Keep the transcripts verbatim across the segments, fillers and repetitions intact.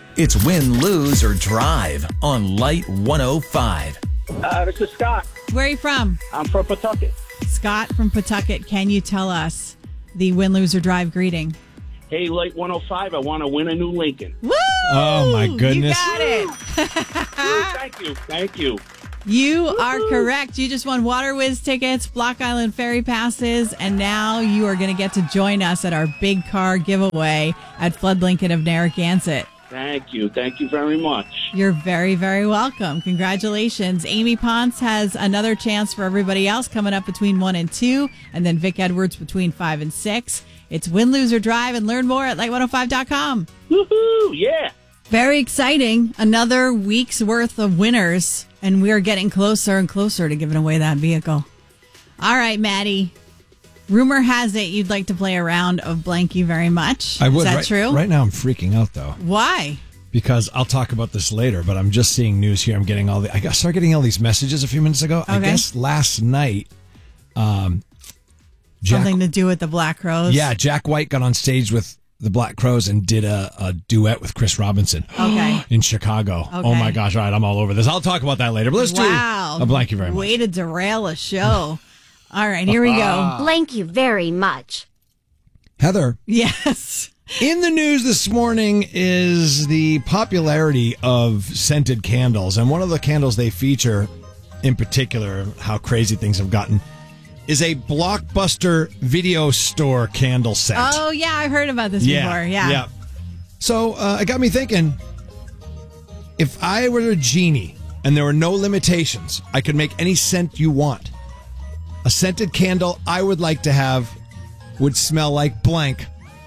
It's Win, Lose, or Drive on Light one oh five. Uh, this is Scott. Where are you from? I'm from Pawtucket. Scott from Pawtucket. Can you tell us the Win, Lose, or Drive greeting? Hey, Light one oh five, I want to win a new Lincoln. Woo! Oh, my goodness. You got it. Ooh, thank you. Thank you. You are correct. You just won Water Whiz tickets, Block Island Ferry passes, and now you are going to get to join us at our big car giveaway at Flood Lincoln of Narragansett. Thank you. Thank you very much. You're very, very welcome. Congratulations. Amy Ponce has another chance for everybody else coming up between one and two, and then Vic Edwards between five and six. It's Win, Lose, or Drive, and learn more at light one oh five dot com. Woohoo! Yeah. Very exciting. Another week's worth of winners, and we are getting closer and closer to giving away that vehicle. All right, Maddie. Rumor has it you'd like to play a round of Blank You very much. I would. Is that right, true? Right now I'm freaking out, though. Why? Because I'll talk about this later, but I'm just seeing news here. I'm getting all the. I started getting all these messages a few minutes ago. Okay. I guess last night, um, Jack, Something to do with the Black Crowes? yeah, Jack White got on stage with the Black Crowes and did a, a duet with Chris Robinson. Okay. In Chicago. Okay. Oh my gosh! All right, I'm all over this. I'll talk about that later. But let's Wow. do a Blank You very much. Way to derail a show. All right, here we go. Blank you very much. Heather, Yes. in the news this morning is the popularity of scented candles. And one of the candles they feature, in particular, how crazy things have gotten, is a Blockbuster video store candle scent. Oh, yeah, I've heard about this before. Yeah. yeah. So uh, it got me thinking, if I were a genie and there were no limitations, I could make any scent you want. A scented candle I would like to have would smell like blank.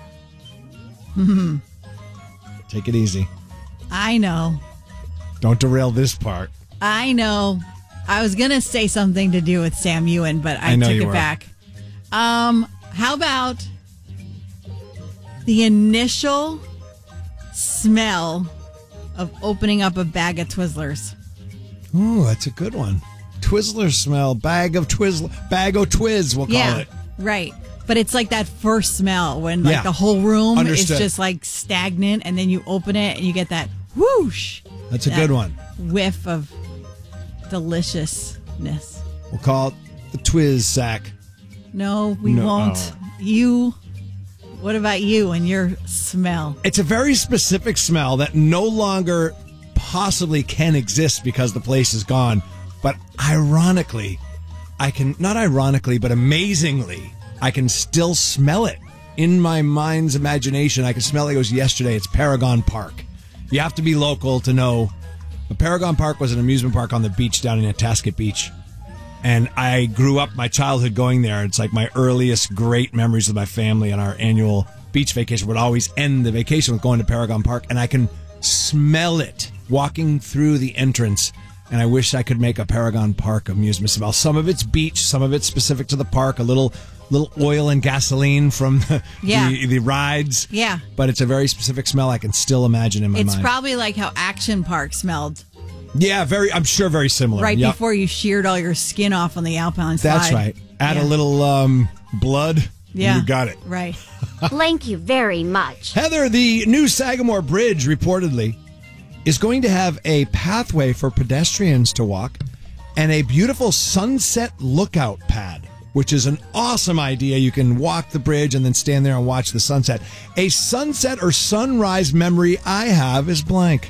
Take it easy. I know. Don't derail this part. I know. I was going to say something to do with Sam Ewan, but I, I know took you it were. back. Um, how about the initial smell of opening up a bag of Twizzlers? Ooh, that's a good one. Twizzler smell, bag of Twizzler, bag of Twiz, we'll call yeah, it. right. But it's like that first smell when like Yeah. the whole room Understood. is just like stagnant, and then you open it and you get that whoosh. That's a that good one. Whiff of deliciousness. We'll call it the Twiz sack. No, we No, won't. oh. You. What about you and your smell? It's a very specific smell that no longer possibly can exist because the place is gone. But ironically, I can, not ironically, but amazingly, I can still smell it in my mind's imagination. I can smell it. It was yesterday. It's Paragon Park. You have to be local to know. But Paragon Park was an amusement park on the beach down in Atasket Beach. And I grew up my childhood going there. It's like my earliest great memories with my family, and our annual beach vacation would always end the vacation with going to Paragon Park. And I can smell it walking through the entrance. And I wish I could make a Paragon Park amusement smell. Some of it's beach, some of it's specific to the park, a little little oil and gasoline from the, Yeah. the, the rides. Yeah. But it's a very specific smell I can still imagine in my It's mind. probably like how Action Park smelled yeah, very. I'm sure very similar. right Yep. before you sheared all your skin off on the Alpine slide. That's right. Add Yeah. a little um, blood. Yeah. You got it. Right. Blank you very much. Heather, the new Sagamore Bridge reportedly is going to have a pathway for pedestrians to walk and a beautiful sunset lookout pad, which is an awesome idea. You can walk the bridge and then stand there and watch the sunset. A sunset or sunrise memory I have is blank.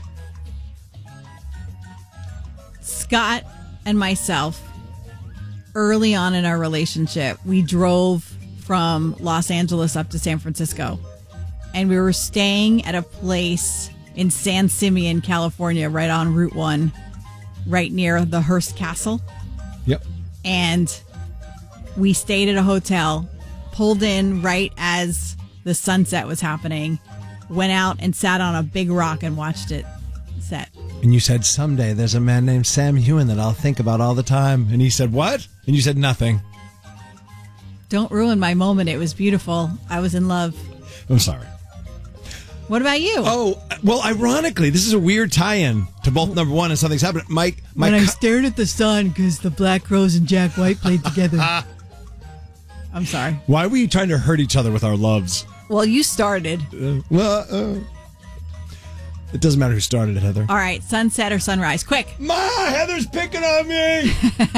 Scott and myself, early on in our relationship, we drove from Los Angeles up to San Francisco. And we were staying at a place in San Simeon, California, right on Route one, right near the Hearst Castle. Yep. And we stayed at a hotel, pulled in right as the sunset was happening, went out and sat on a big rock and watched it set. And you said, someday there's a man named Sam Hewen that I'll think about all the time. And he said, what? And you said, nothing. Don't ruin my moment. It was beautiful. I was in love. I'm sorry. What about you? Oh, well, ironically, this is a weird tie-in to both number one and something's happened. Mike, my when I co- stared at the sun because the Black Crowes and Jack White played together. I'm sorry. Why were you trying to hurt each other with our loves? Well, you started. Uh, well, uh, It doesn't matter who started it, Heather. All right, sunset or sunrise? Quick. Ma, Heather's picking on me.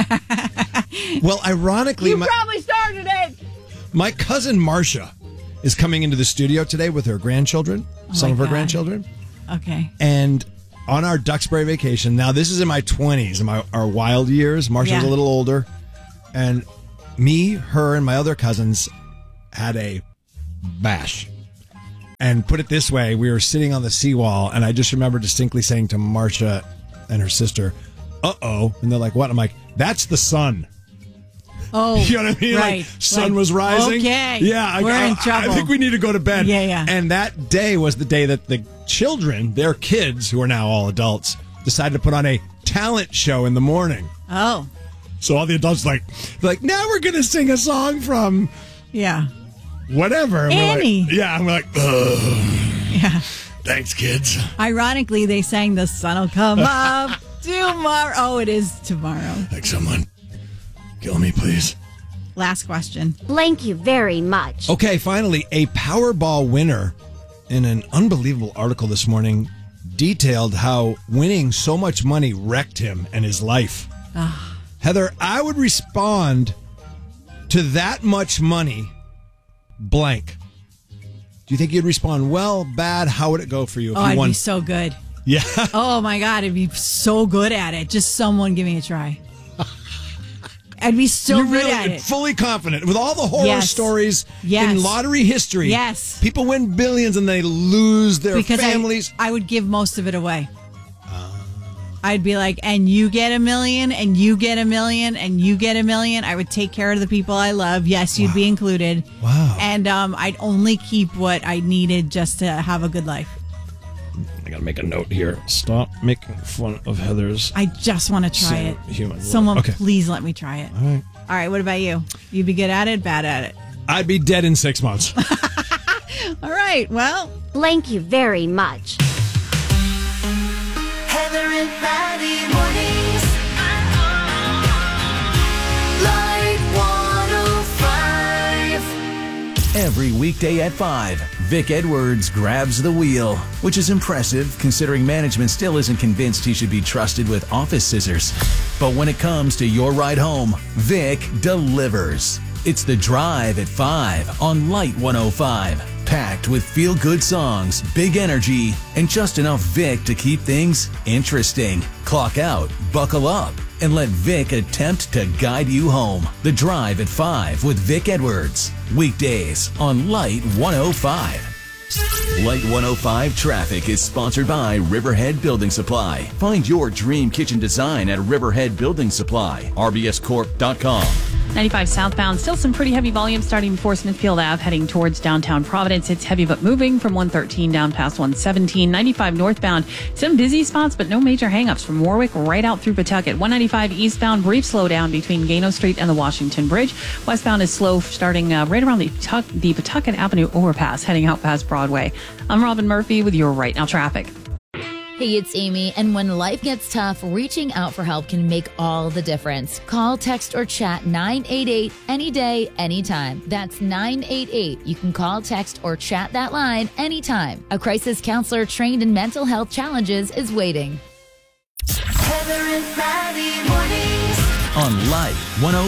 Well, ironically, You my, probably started it. my cousin Marcia is coming into the studio today with her grandchildren, some my of her God. grandchildren. Okay. And on our Duxbury vacation, now this is in my twenties, in my our wild years. Marcia's Yeah. a little older. And me, her, and my other cousins had a bash. And put it this way, we were sitting on the seawall, and I just remember distinctly saying to Marcia and her sister, uh-oh. And they're like, what? I'm like, that's the sun. Oh, You know what I mean? right. Like, sun Like, was rising. Okay. Yeah. I, We're I, in trouble. I think we need to go to bed. Yeah, yeah. And that day was the day that the children, their kids, who are now all adults, decided to put on a talent show in the morning. Oh, So all the adults like, they're like, now we're going to sing a song from yeah. whatever. And we're like- Annie. yeah. I'm like, ugh. Yeah. Thanks, kids. Ironically, they sang "The Sun Will Come Up Tomorrow." Oh, it is tomorrow. Like, someone kill me, please. Last question. Thank you very much. Okay, finally, a Powerball winner in an unbelievable article this morning detailed how winning so much money wrecked him and his life. Heather, I would respond to that much money blank. Do you think you'd respond well, bad? How would it go for you if Oh, you I'd won? be so good. Yeah. Oh my God, I'd be so good at it. Just someone give me a try. I'd be so You're good really at it. fully confident with all the horror Yes. stories Yes. in lottery history. Yes. People win billions and they lose their Because I- families. I, would give most of it away. I'd be like, and you get a million, and you get a million, and you get a million. I would take care of the people I love. Yes, you'd be included. Wow. And um, I'd only keep what I needed just to have a good life. I gotta make a note here. Stop making fun of Heather's. I just want to try Same it. human world. Someone, Okay. please let me try it. All right. All right, what about you? You'd be good at it, bad at it? I'd be dead in six months. All right, well, Thank you very much. Heather and Maddie mornings. Light one oh five. Every weekday at five, Vic Edwards grabs the wheel, which is impressive considering management still isn't convinced he should be trusted with office scissors. But when it comes to your ride home, Vic delivers. It's The Drive at five on Light one oh five. Packed with feel-good songs, big energy, and just enough Vic to keep things interesting. Clock out, buckle up, and let Vic attempt to guide you home. The Drive at five with Vic Edwards. Weekdays on Light one oh five. Light one oh five traffic is sponsored by Riverhead Building Supply. Find your dream kitchen design at Riverhead Building Supply. R B S corp dot com. ninety-five southbound, still some pretty heavy volume starting before Smithfield Ave, heading towards downtown Providence. It's heavy but moving from one thirteen down past one seventeen. ninety-five northbound, some busy spots but no major hangups from Warwick right out through Pawtucket. one ninety-five eastbound, brief slowdown between Gano Street and the Washington Bridge. Westbound is slow starting uh, right around the, Pawtuck- the Pawtucket Avenue overpass, heading out past Broadway. I'm Robin Murphy with your Right Now traffic. Hey, it's Amy, and when life gets tough, reaching out for help can make all the difference. Call, text, or chat nine eight eight any day, anytime. That's nine eight eight. You can call, text, or chat that line anytime. A crisis counselor trained in mental health challenges is waiting. Heather and Maddie mornings. On Light one oh